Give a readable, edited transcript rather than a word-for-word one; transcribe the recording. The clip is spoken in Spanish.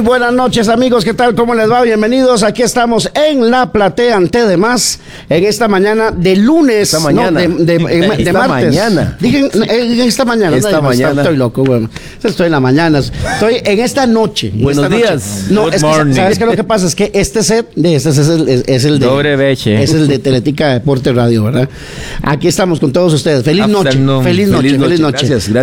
buenas noches, amigos. ¿Qué tal? ¿Cómo les va? Bienvenidos. Aquí estamos en La Platea ante demás en esta mañana de lunes. Esta mañana. No, de martes. Mañana. Dije esta mañana. Esta mañana. Estoy loco, bueno. Estoy en la mañana. Estoy en esta noche. Buenos días. No, Good es morning. que, ¿sabes qué? Lo que pasa es que este set es el de Dobre Beche. Es el de Teletica Deporte Radio, ¿verdad? Aquí estamos con todos ustedes. Feliz noche. Afternoon. Feliz noche. Gracias.